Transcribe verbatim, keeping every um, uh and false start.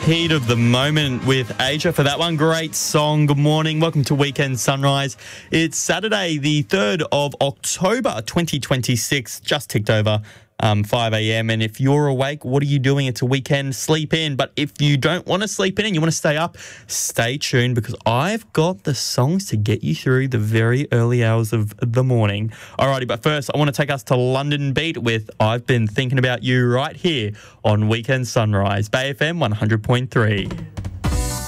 Heat of the Moment with Asia for that one. Great song. Good morning. Welcome to Weekend Sunrise. It's Saturday, the third of October, twenty twenty-six. Just ticked over um, five a.m. And if you're awake, what are you doing? It's a weekend. Sleep in. But if you don't want to sleep in and you want to stay up, stay tuned because I've got the songs to get you through the very early hours of the morning. Alrighty, but first I want to take us to London Beat with I've Been Thinking About You right here on Weekend Sunrise, Bay F M one hundred point three.